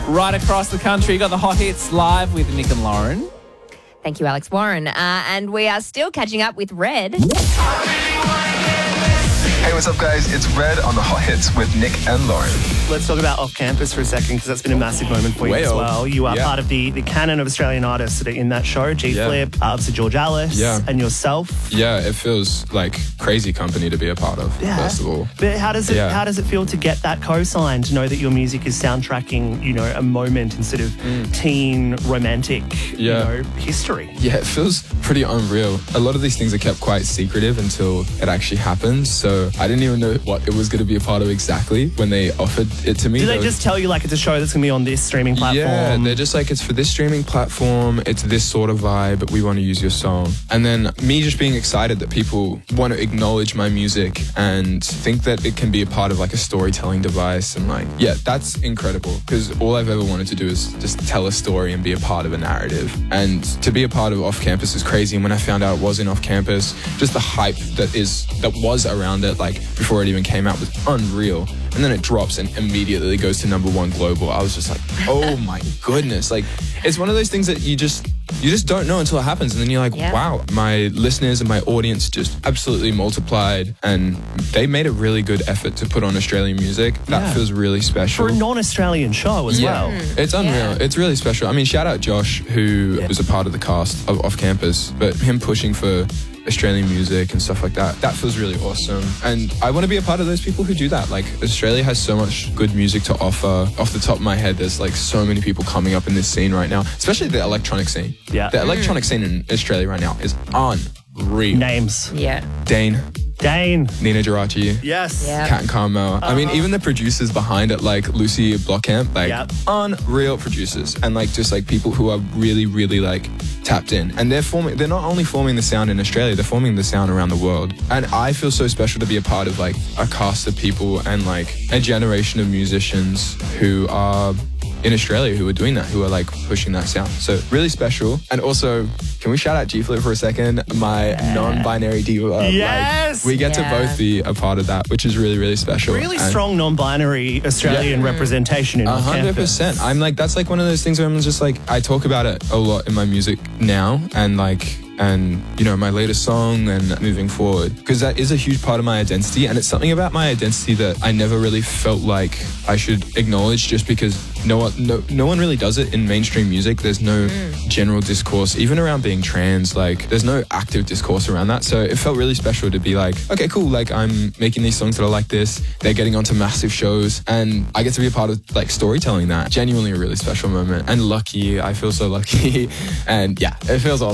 right across the country. You got the Hot Hits live with Nick and Lauren. Thank you, Alex Warren. And we are still catching up with Red. Hey, what's up, guys? It's Red on the Hot Hits with Nick and Lauren. Let's talk about Off Campus for a second, because that's been a massive moment for you as well. You are part of the canon of Australian artists that are in that show. G-Flip, Sir George Alice, and yourself. Yeah, it feels like crazy company to be a part of, first of all. But how does it feel to get that co-sign, to know that your music is soundtracking, you know, a moment instead of teen romantic, you know, history? Yeah, it feels pretty unreal. A lot of these things are kept quite secretive until it actually happens, so I didn't even know what it was going to be a part of exactly when they offered it to me. Do they just tell you, like, it's a show that's going to be on this streaming platform? Yeah, they're just like, it's for this streaming platform, it's this sort of vibe, but we want to use your song. And then me just being excited that people want to acknowledge my music and think that it can be a part of like a storytelling device, and like, yeah, that's incredible, because all I've ever wanted to do is just tell a story and be a part of a narrative. And to be a part of Off Campus is crazy. And when I found out it was in Off Campus, just the hype that was around it, like before it even came out, was unreal. And then it drops and immediately goes to #1 global. I was just like, oh my goodness. Like, it's one of those things that you just don't know until it happens. And then you're like, wow, my listeners and my audience just absolutely multiplied. And they made a really good effort to put on Australian music. That feels really special. For a non-Australian show as well. It's unreal. It's really special. I mean, shout out Josh, who was a part of the cast of Off Campus, but him pushing for Australian music and stuff like that, that feels really awesome. And I want to be a part of those people who do that. Like, Australia has so much good music to offer. Off the top of my head, there's like so many people coming up in this scene right now, especially the electronic scene. Yeah. The electronic scene in Australia right now is unreal. Names. Yeah. Dane. Nina Geraci. Yes. Yeah. Kat and Carmel. I mean, even the producers behind it, like Lucy Blockamp, like unreal producers, and like just like people who are really, really like tapped in. And they're not only forming the sound in Australia, they're forming the sound around the world. And I feel so special to be a part of like a cast of people and like a generation of musicians who are in Australia who are doing that, who are like pushing that sound. So really special. And also, can we shout out G-Flip for a second? My non-binary diva. Yes! Like, we get to both be a part of that, which is really, really special. Really strong non-binary Australian representation in Off Campus. 100%. I'm like, that's like one of those things where I'm just like, I talk about it a lot in my music now, and like, and you know, my latest song and moving forward, because that is a huge part of my identity, and it's something about my identity that I never really felt like I should acknowledge, just because no one really does it in mainstream music. There's no general discourse, even around being trans, like there's no active discourse around that. So it felt really special to be like, okay, cool, like I'm making these songs that are like this, they're getting onto massive shows, and I get to be a part of like storytelling that. Genuinely a really special moment, and lucky. I feel so lucky. And yeah, it feels awesome.